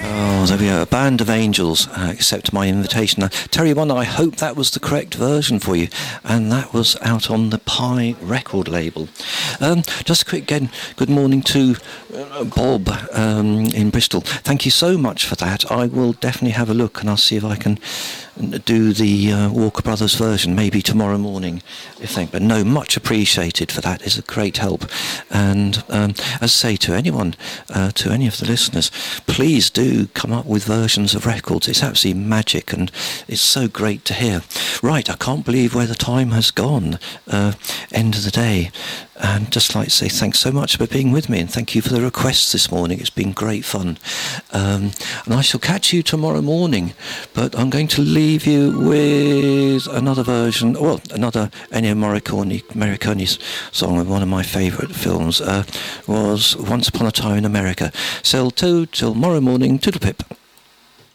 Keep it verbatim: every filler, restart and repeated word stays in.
Oh, there we are. A Band of Angels uh, accept my invitation. Uh, Terry One, I hope that was the correct version for you. And that was out on the Pi record label. Um, just a quick again, good morning to uh, Bob um, in Bristol. Thank you so much for that. I will definitely have a look and I'll see if I can do the uh, Walker Brothers version maybe tomorrow morning. If they, but no, much appreciated for that. It's a great help. And um, as I say to anyone, uh, to any of the listeners, please do come up with versions of records. It's absolutely magic and it's so great to hear. Right, I can't believe where the time has gone. Uh, end of the day. And just like to say thanks so much for being with me and thank you for the requests this morning. It's been great fun. Um, and I shall catch you tomorrow morning, but I'm going to leave you with another version, well, another Ennio Morricone, Morricone's song of one of my favourite films, uh, was Once Upon a Time in America. So till tomorrow morning, toodle pip.